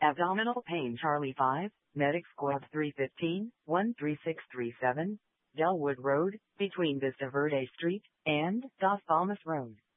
Abdominal pain Charlie 5, Medic Squad 315, 13637, Delwood Road, between Vista Verde Street and Dos Palmas Road.